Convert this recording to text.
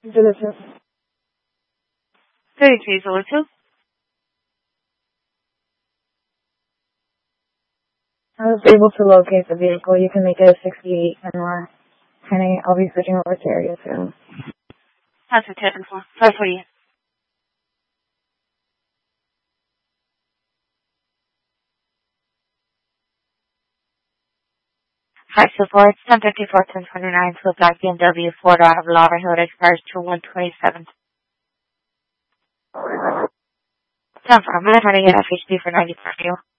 Delicious. 3302. I was able to locate the vehicle. You can make it a 68 and more. I'll be switching over to area soon. That's what taken for. 548. Hi, support. 1054, 1029 to a black BMW 4 out of Lauderhill. It expires to 127. 10 for a minute. Trying to get FHD for 90 per you.